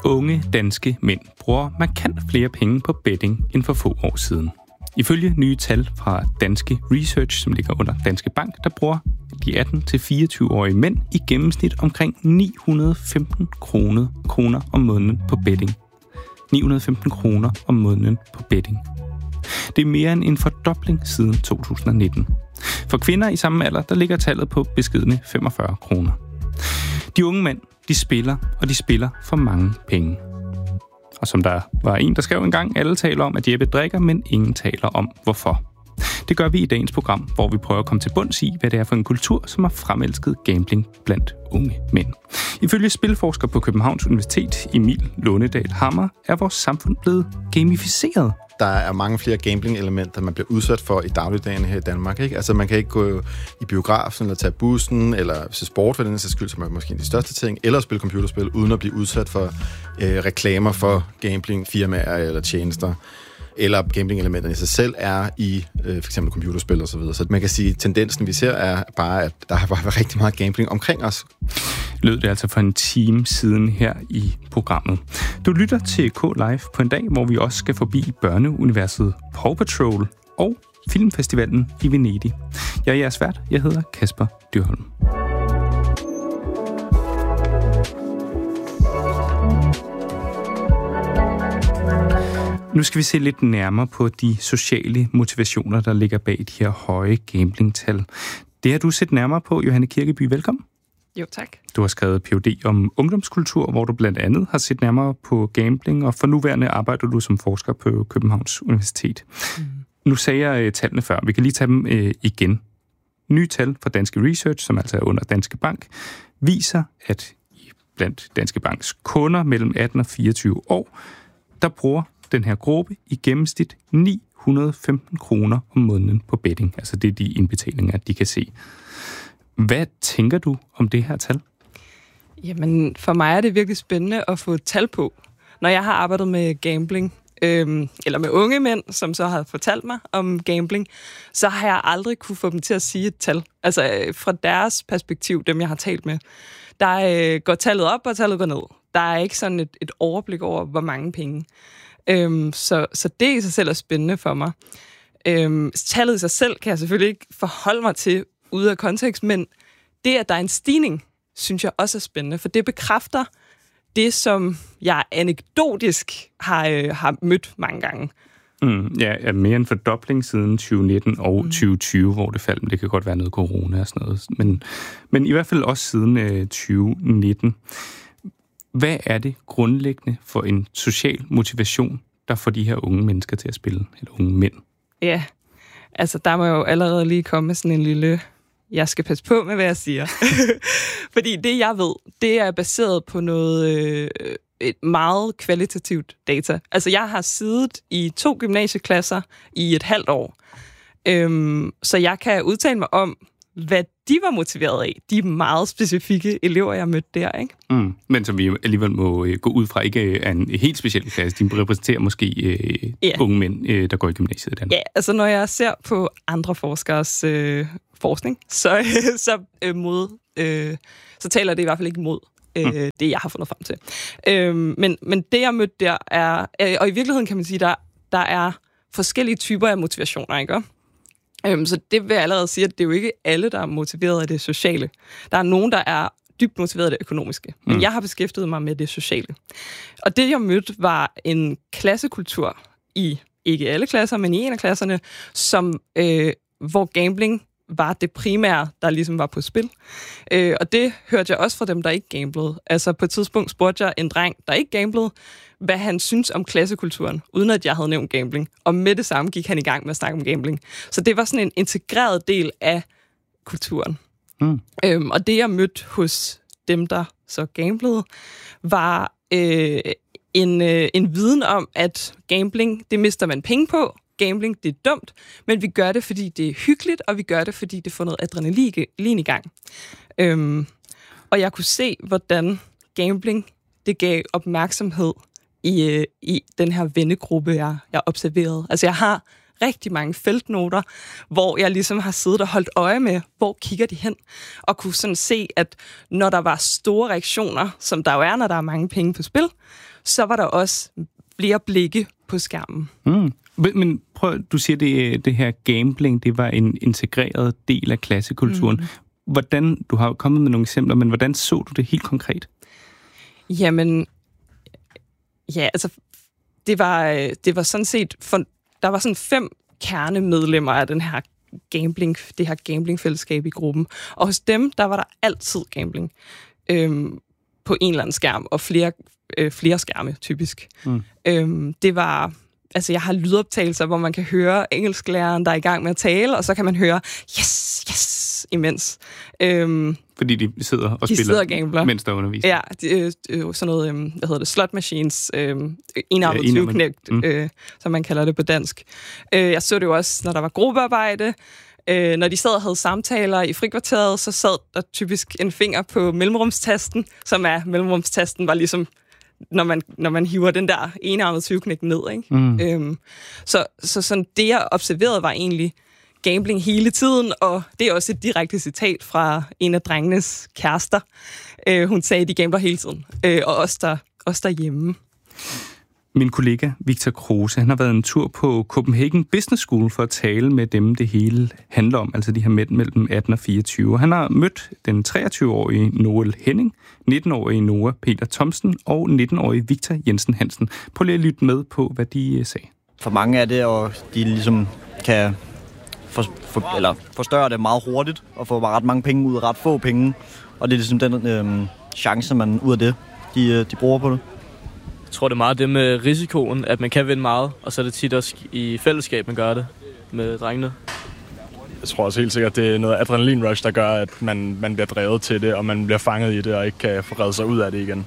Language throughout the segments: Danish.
Unge danske mænd bruger markant flere penge på betting end for få år siden. Ifølge nye tal fra Danske Research, som ligger under Danske Bank, der bruger de 18-24-årige mænd i gennemsnit omkring 915 kroner om måneden på betting. 915 kroner om måneden på betting. Det er mere end en fordobling siden 2019. For kvinder i samme alder, der ligger tallet på beskedne 45 kroner. De unge mænd, de spiller for mange penge. Og som der var en, der skrev engang, alle taler om, at Jeppe drikker, men ingen taler om, hvorfor. Det gør vi i dagens program, hvor vi prøver at komme til bunds i, hvad det er for en kultur, som har fremelsket gambling blandt unge mænd. Ifølge spilforsker på Københavns Universitet, Emil Lånedal Hammer, er vores samfund blevet gamificeret. Der er mange flere gambling-elementer, man bliver udsat for i dagligdagen her i Danmark. Ikke? Altså, man kan ikke gå i biografen, eller tage bussen, eller se sport for den sags skyld, som er måske de største ting, eller spille computerspil, uden at blive udsat for reklamer for gambling-firmaer eller tjenester. Eller gambling-elementerne i sig selv er i for eksempel computerspil og så videre. Så man kan sige, at tendensen, vi ser, er bare, at der har været rigtig meget gambling omkring os. Lød det altså for en time siden her i programmet. Du lytter til K-Live på en dag, hvor vi også skal forbi børneuniverset Paw Patrol og Filmfestivalen i Venedig. Jeg er jeres vært. Jeg hedder Kasper Dyrholm. Nu skal vi se lidt nærmere på de sociale motivationer, der ligger bag de her høje gamblingtal. Det har du set nærmere på, Johanne Kirkeby. Velkommen. Jo, tak. Du har skrevet Ph.D. om ungdomskultur, hvor du blandt andet har set nærmere på gambling, og for nuværende arbejder du som forsker på Københavns Universitet. Nu sagde jeg tallene før. Vi kan lige tage dem igen. Nye tal fra Danske Research, som altså er under Danske Bank, viser, at blandt Danske Banks kunder mellem 18 og 24 år, der bruger den her gruppe i gennemsnit 915 kroner om måneden på betting. Altså det er de indbetalinger, de kan se. Hvad tænker du om det her tal? Jamen, for mig er det virkelig spændende at få et tal på. Når jeg har arbejdet med gambling, eller med unge mænd, som så har fortalt mig om gambling, så har jeg aldrig kunne få dem til at sige et tal. Altså fra deres perspektiv, dem jeg har talt med, der går tallet op, og tallet går ned. Der er ikke sådan et overblik over, hvor mange penge. Så det i sig selv er spændende for mig. Tallet i sig selv kan jeg selvfølgelig ikke forholde mig til ude af kontekst, men det, at der er en stigning, synes jeg også er spændende, for det bekræfter det, som jeg anekdotisk har mødt mange gange. Ja, mere en fordobling siden 2019 og 2020, hvor det faldt, men det kan godt være noget corona og sådan noget. Men i hvert fald også siden 2019. Hvad er det grundlæggende for en social motivation, der får de her unge mennesker til at spille, eller unge mænd? Ja, altså der må jo allerede lige komme sådan en lille, jeg skal passe på med, hvad jeg siger. Fordi det, jeg ved, det er baseret på noget et meget kvalitativt data. Altså jeg har siddet i 2 gymnasieklasser i et halvt år, så jeg kan udtale mig om, hvad de var motiveret af. De meget specifikke elever, jeg mødte der, ikke? Men som vi alligevel må gå ud fra, ikke er en helt speciel klasse. De repræsenterer måske unge mænd, der går i gymnasiet i Danmark. Ja, altså når jeg ser på andre forskers forskning, så taler det i hvert fald ikke imod det, jeg har fundet frem til. Men det, jeg mødte der, er... Og i virkeligheden kan man sige, der er forskellige typer af motivationer, ikke? Så det vil jeg allerede sige, at det er jo ikke alle, der er motiveret af det sociale. Der er nogen, der er dybt motiveret af det økonomiske. Men jeg har beskæftiget mig med det sociale. Og det, jeg mødte, var en klassekultur i, ikke alle klasser, men i en af klasserne, hvor gambling var det primære, der ligesom var på spil. Og det hørte jeg også fra dem, der ikke gamblede. Altså på et tidspunkt spurgte jeg en dreng, der ikke gamblede, hvad han synes om klassekulturen, uden at jeg havde nævnt gambling. Og med det samme gik han i gang med at snakke om gambling. Så det var sådan en integreret del af kulturen. Og det, jeg mødte hos dem, der så gamblede, var en viden om, at gambling, det mister man penge på. Gambling, det er dumt, men vi gør det, fordi det er hyggeligt, og vi gør det, fordi det får noget adrenalin i gang. Og jeg kunne se, hvordan gambling, det gav opmærksomhed i den her vennegruppe, jeg observerede. Altså, jeg har rigtig mange feltnoter, hvor jeg ligesom har siddet og holdt øje med, hvor kigger de hen, og kunne sådan se, at når der var store reaktioner, som der jo er, når der er mange penge på spil, så var der også flere blikke på skærmen. Men prøv, du siger, det her gambling, det var en integreret del af klassekulturen. Hvordan, du har kommet med nogle eksempler, men hvordan så du det helt konkret? Jamen, ja, altså, det var sådan set, der var sådan 5 kernemedlemmer af det her gamblingfællesskab i gruppen. Og hos dem, der var der altid gambling på en eller anden skærm, og flere skærme, typisk. Det var... Altså, jeg har lydoptagelser, hvor man kan høre engelsklæreren, der er i gang med at tale, og så kan man høre yes, imens. Fordi de sidder og spiller, mens der underviser. Ja, sådan noget, slot machines, enarmet tyveknægt, som man kalder det på dansk. Jeg så det jo også, når der var gruppearbejde. Når de sad og havde samtaler i frikvarteret, så sad der typisk en finger på mellemrumstasten, mellemrumstasten var ligesom når man hiver den der enarmede tyveknægt ned, ikke? Så sådan det, jeg observerede, var egentlig gambling hele tiden, og det er også et direkte citat fra en af drengenes kærester. Hun sagde, at de gambler hele tiden, og os derhjemme. Min kollega Victor Kruse, han har været en tur på Copenhagen Business School for at tale med dem, det hele handler om, altså de her mænd mellem 18 og 24. Han har mødt den 23-årige Noel Henning, 19-årige Noah Peter Thomsen og 19-årige Victor Jensen Hansen. Prøv lige at lytte med på, hvad de sagde. For mange er det, og de ligesom kan forstørre det meget hurtigt og få ret mange penge ud af ret få penge. Og det er ligesom den chance, man ud af det, de bruger på det. Jeg tror, det er meget det med risikoen, at man kan vinde meget, og så er det tit også i fællesskab, man gør det med drengene. Jeg tror også helt sikkert, at det er noget adrenalinrush, der gør, at man bliver drevet til det, og man bliver fanget i det, og ikke kan få reddet sig ud af det igen.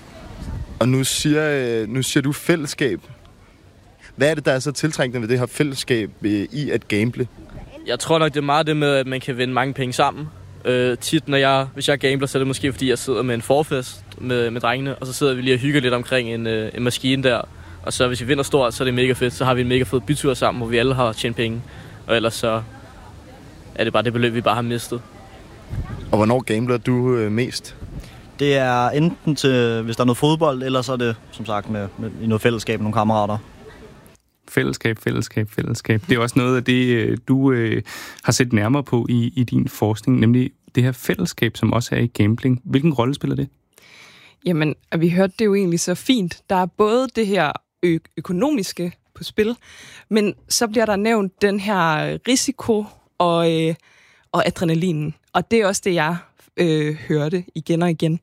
Og nu siger du fællesskab. Hvad er det, der er så tiltrængende ved det her fællesskab i at gamble? Jeg tror nok, det er meget det med, at man kan vinde mange penge sammen. Tit, hvis jeg gambler, så er det måske, fordi jeg sidder med en forfest med drengene, og så sidder vi lige og hygger lidt omkring en maskine der. Og så hvis vi vinder stort, så er det mega fedt. Så har vi en mega fed bytur sammen, hvor vi alle har tjent penge. Og ellers så er det bare det beløb, vi bare har mistet. Og hvornår gambler du mest? Det er enten til, hvis der er noget fodbold, eller så er det, som sagt, med i noget fællesskab med nogle kammerater. Fællesskab. Det er også noget af det, du har set nærmere på i din forskning, nemlig det her fællesskab, som også er i gambling. Hvilken rolle spiller det? Jamen, vi hørte det jo egentlig så fint. Der er både det her økonomiske på spil, men så bliver der nævnt den her risiko og adrenalinen. Og det er også det, jeg hørte igen og igen.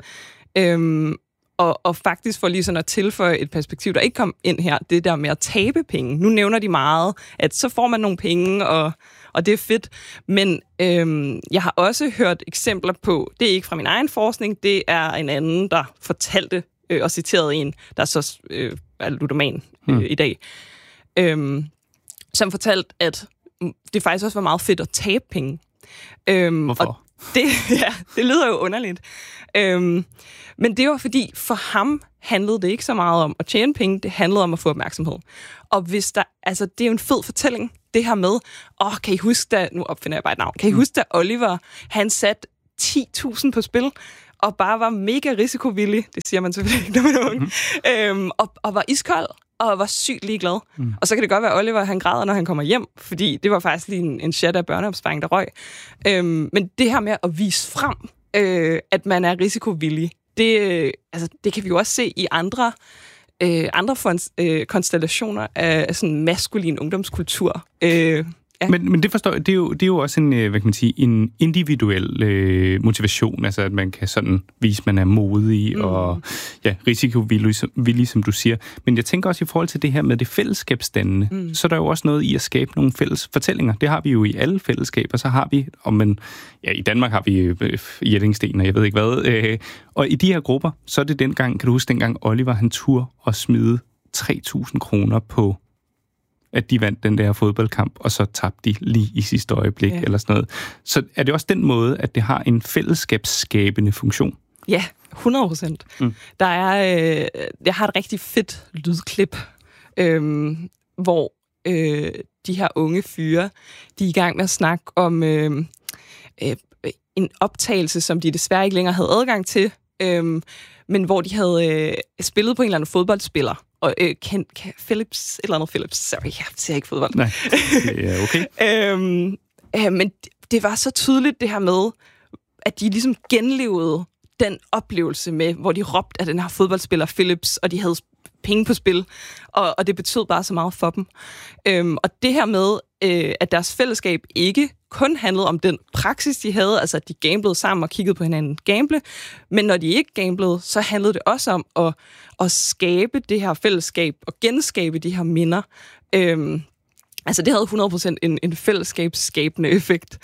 Og faktisk for lige sådan at tilføje et perspektiv, der ikke kom ind her, det der med at tabe penge. Nu nævner de meget, at så får man nogle penge, og det er fedt. Men jeg har også hørt eksempler på, det er ikke fra min egen forskning, det er en anden, der fortalte og citerede en, der så er ludoman i dag, som fortalte, at det faktisk også var meget fedt at tabe penge. Hvorfor? Og det lyder jo underligt. Men det var fordi, for ham handlede det ikke så meget om at tjene penge, det handlede om at få opmærksomhed. Og hvis der, altså det er jo en fed fortælling, det her med, kan I huske da, nu opfinder jeg bare et navn, kan I huske da Oliver, han satte 10.000 på spil, og bare var mega risikovillig, det siger man selvfølgelig ikke, når man er unge, og var iskold, og var sygt ligeglad. Og så kan det godt være, at Oliver han græder, når han kommer hjem, fordi det var faktisk lige en chat af børneopsparing, der røg. Men det her med at vise frem, at man er risikovillig, det kan vi jo også se i andre konstellationer af sådan maskulin ungdomskultur. Ja. Men det forstår jeg, det er jo også en, hvad kan man sige, en individuel motivation, altså at man kan sådan vise, at man er modig og risikovillig, som du siger. Men jeg tænker også i forhold til det her med det fællesskabsdannende, så er der jo også noget i at skabe nogle fælles fortællinger. Det har vi jo i alle fællesskaber, så har vi, i Danmark har vi Jettingsten, og jeg ved ikke hvad. Og i de her grupper, så er det dengang, kan du huske dengang Oliver, han turde at smide 3.000 kroner på at de vandt den der fodboldkamp, og så tabte de lige i sidste øjeblik, eller sådan noget. Så er det også den måde, at det har en fællesskabsskabende funktion? Ja, 100%. Jeg har et rigtig fedt lydklip, hvor de her unge fyre, de er i gang med at snakke om en optagelse, som de desværre ikke længere havde adgang til, men hvor de havde spillet på en eller anden fodboldspiller. Og Phillips, eller andet Phillips, sorry, jeg ser ikke fodbold. Nej, ja, okay. Men det var så tydeligt det her med, at de ligesom genlevede den oplevelse med, hvor de råbte af den her fodboldspiller Phillips, og de havde penge på spil, og det betød bare så meget for dem. Og det her med, at deres fællesskab ikke kun handlede om den praksis, de havde, altså at de gamblede sammen og kiggede på hinanden gamble, men når de ikke gamblede, så handlede det også om at skabe det her fællesskab og genskabe de her minder. Altså det havde 100% en fællesskabsskabende effekt.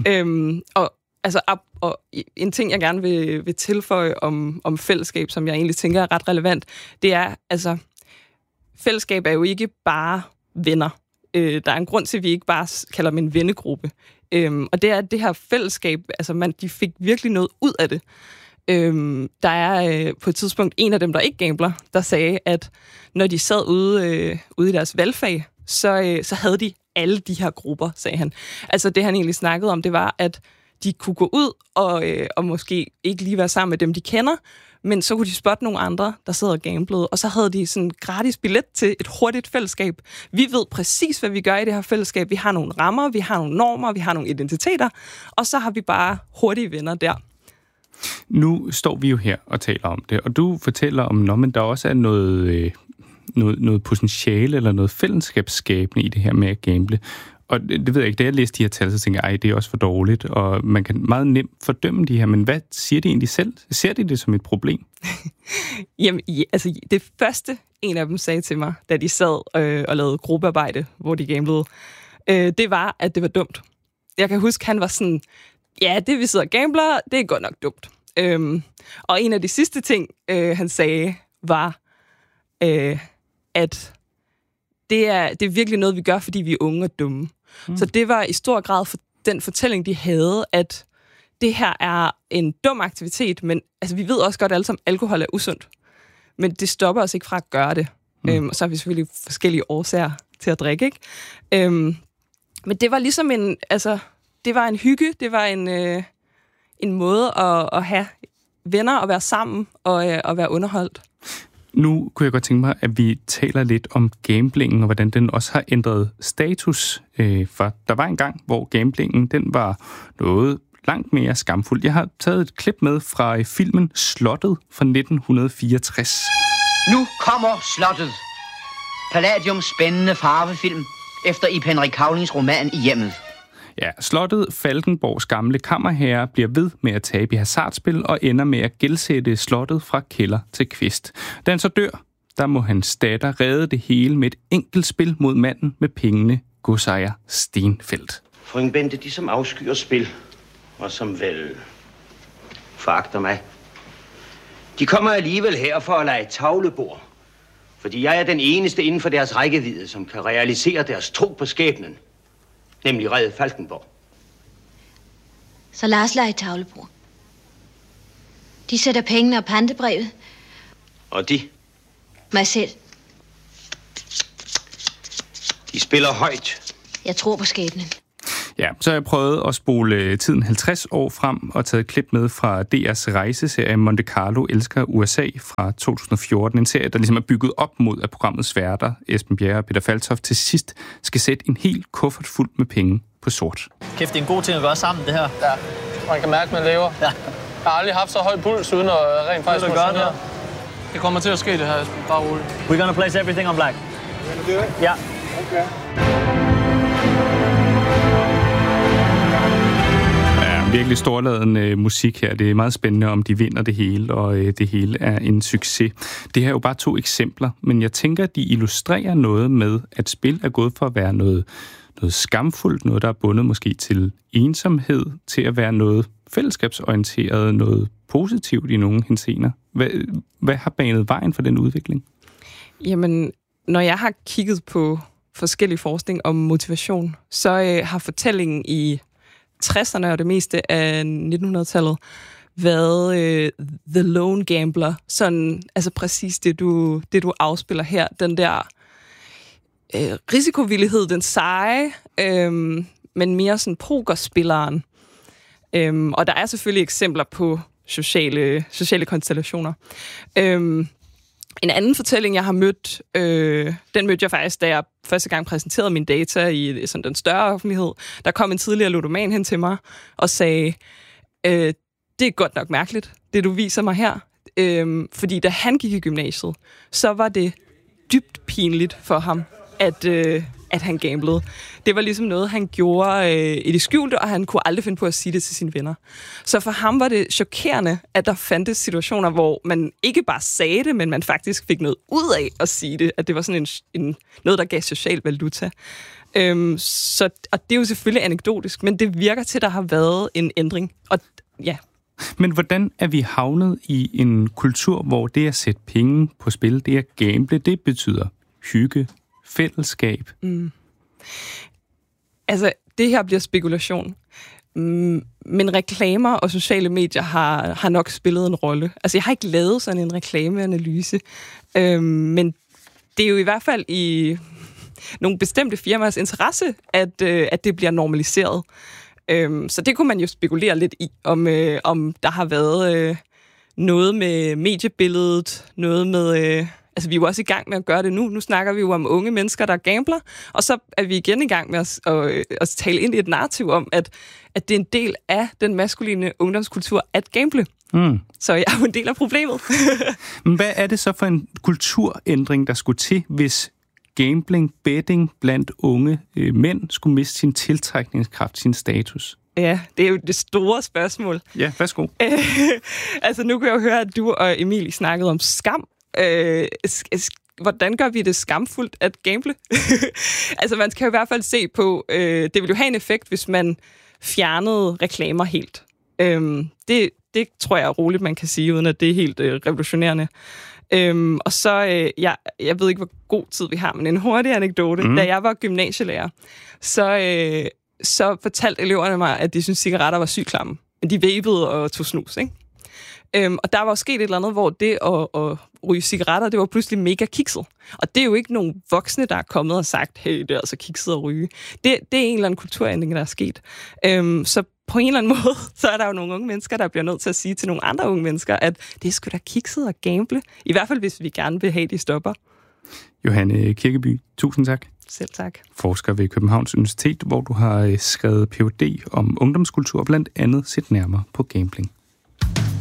Og en ting, jeg gerne vil tilføje om fællesskab, som jeg egentlig tænker er ret relevant, det er, altså, fællesskab er jo ikke bare venner. Der er en grund til, at vi ikke bare kalder dem en vennegruppe. Og det er det her fællesskab, altså de fik virkelig noget ud af det. Der er på et tidspunkt en af dem, der ikke gambler, der sagde, at når de sad ude i deres valgfag, så havde de alle de her grupper, sagde han. Altså det, han egentlig snakkede om, det var, at de kunne gå ud og måske ikke lige være sammen med dem, de kender, men så kunne de spotte nogle andre, der sidder og gamblede, og så havde de sådan en gratis billet til et hurtigt fællesskab. Vi ved præcis, hvad vi gør i det her fællesskab. Vi har nogle rammer, vi har nogle normer, vi har nogle identiteter, og så har vi bare hurtige venner der. Nu står vi jo her og taler om det, og du fortæller om, men der også er noget potentiale eller noget fællesskabsskabende i det her med at gamble. Og det ved jeg ikke, da jeg læste de her tal, så tænker jeg, det er også for dårligt, og man kan meget nemt fordømme de her, men hvad siger de egentlig selv? Ser de det som et problem? Jamen, altså det første, en af dem sagde til mig, da de sad og lavede gruppearbejde, hvor de gamblede, det var, at det var dumt. Jeg kan huske, han var sådan, ja, det vi sidder og gambler, det er godt nok dumt. Og en af de sidste ting, han sagde, var, at det er virkelig noget, vi gør, fordi vi er unge og dumme. Så det var i stor grad den fortælling, de havde, at det her er en dum aktivitet, men altså, vi ved også godt alle sammen, at alkohol er usundt. Men det stopper os ikke fra at gøre det. Og så har vi selvfølgelig forskellige årsager til at drikke, ikke? Men det var ligesom det var en hygge, det var en måde at have venner og være sammen og være underholdt. Nu kunne jeg godt tænke mig, at vi taler lidt om gamblingen, og hvordan den også har ændret status. For der var en gang, hvor gamblingen den var noget langt mere skamfuld. Jeg har taget et klip med fra filmen Slottet fra 1964. Nu kommer Slottet. Palladiums spændende farvefilm efter Ib Henrik Cavlings roman I hjemmet. Ja, Slottet, Falkenborgs gamle kammerherre, bliver ved med at tabe i hasardspil og ender med at gældsætte slottet fra kælder til kvist. Da han så dør, der må hans datter redde det hele med et enkelt spil mod manden med pengene, godsejer Stenfeldt. Frøken Bente, de som afskyer spil, og som vel foragter mig, de kommer alligevel her for at lege tavlebord. Fordi jeg er den eneste inden for deres rækkevidde, som kan realisere deres tro på skæbnen. Nemlig redde Falkenborg. Så Lars leger tavlebord. De sætter pengene og pantebrevet. Og de? Mig selv. De spiller højt. Jeg tror på skæbnen. Ja, så har jeg prøvet at spole tiden 50 år frem og taget et klip med fra DR's rejseserie Monte Carlo elsker USA fra 2014. En serie, der ligesom er bygget op mod, at programmets værter, Esben Bjerre og Peter Faltoft, til sidst skal sætte en hel kuffert fuld med penge på sort. Kæft, det er en god ting at gøre sammen, det her. Ja, man kan mærke, man lever. Ja. Jeg har aldrig haft så høj puls, uden at rent faktisk motionere. Det kommer til at ske, det her, Esben. Bare roligt. We're gonna place everything on black. We're gonna do it? Ja. Okay. Virkelig storladen musik her. Det er meget spændende, om de vinder det hele, og det hele er en succes. Det her er jo bare 2 eksempler, men jeg tænker, at de illustrerer noget med, at spil er gået for at være noget skamfuldt, noget, der er bundet måske til ensomhed, til at være noget fællesskabsorienteret, noget positivt i nogle henseender. Hvad har banet vejen for den udvikling? Jamen, når jeg har kigget på forskellig forskning om motivation, så har fortællingen i 60'erne og det meste af 1900-tallet været The Lone Gambler. Sådan, altså præcis det du afspiller her. Den der risikovillighed, den seje, men mere sådan pokerspilleren. Og der er selvfølgelig eksempler på sociale konstellationer. En anden fortælling, jeg har mødt, den mødte jeg faktisk, da jeg første gang præsenterede mine data i sådan den større offentlighed. Der kom en tidligere ludoman hen til mig og sagde, det er godt nok mærkeligt, det du viser mig her. Fordi da han gik i gymnasiet, så var det dybt pinligt for ham, at han gamblede. Det var ligesom noget, han gjorde i det skjulte, og han kunne aldrig finde på at sige det til sine venner. Så for ham var det chokerende, at der fandtes situationer, hvor man ikke bare sagde det, men man faktisk fik noget ud af at sige det. At det var sådan noget, der gav social valuta. Og det er jo selvfølgelig anekdotisk, men det virker til, at der har været en ændring. Og ja. Men hvordan er vi havnet i en kultur, hvor det at sætte penge på spil, det at gamble, det betyder hygge, fællesskab? Altså, det her bliver spekulation. Men reklamer og sociale medier har nok spillet en rolle. Altså, jeg har ikke lavet sådan en reklameanalyse, men det er jo i hvert fald i nogle bestemte firmaers interesse, at det bliver normaliseret. Så det kunne man jo spekulere lidt i, om der har været noget med mediebilledet, noget med... Altså, vi er jo også i gang med at gøre det nu. Nu snakker vi jo om unge mennesker, der gambler, og så er vi igen i gang med at tale ind i et narrativ om, at det er en del af den maskuline ungdomskultur at gamble. Så jeg er jo en del af problemet. Men hvad er det så for en kulturændring, der skulle til, hvis gambling, betting blandt unge mænd skulle miste sin tiltrækningskraft, sin status? Ja, det er jo det store spørgsmål. Ja, værsgo. Altså, nu kan jeg jo høre, at du og Emil snakkede om skam. Hvordan gør vi det skamfuldt at gamble? Altså, man kan jo i hvert fald se på, det vil jo have en effekt, hvis man fjernede reklamer helt. Det tror jeg er roligt, man kan sige, uden at det er helt revolutionerende. Og så, jeg ved ikke, hvor god tid vi har, men en hurtig anekdote. Da jeg var gymnasielærer, så fortalte eleverne mig, at de syntes, cigaretter var sygt klamme. Men de vapede og tog snus, ikke? Og der var sket et eller andet, hvor det at ryge cigaretter, det var pludselig mega kikset. Og det er jo ikke nogen voksne, der er kommet og sagt, hey, det er altså kikset at ryge. Det er en eller anden kulturændring, der er sket. Så på en eller anden måde, så er der jo nogle unge mennesker, der bliver nødt til at sige til nogle andre unge mennesker, at det er sgu da kikset at gamble. I hvert fald, hvis vi gerne vil have, de stopper. Johanne Kirkeby, tusind tak. Selv tak. Forsker ved Københavns Universitet, hvor du har skrevet Ph.D. om ungdomskultur, blandt andet set nærmere på gambling.